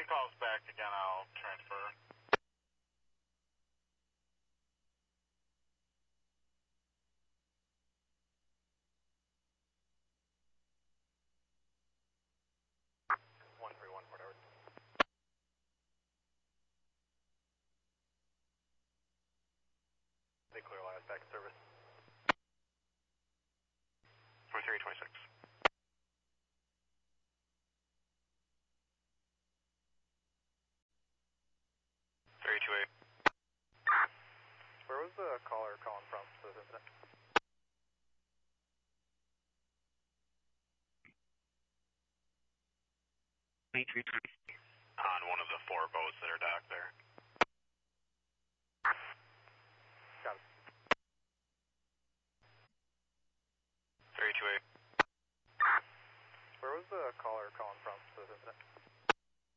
he calls back again, I'll transfer. They clear lines back in service. 2326. Where was the caller calling from for this incident? On one of the 4 boats that are docked there.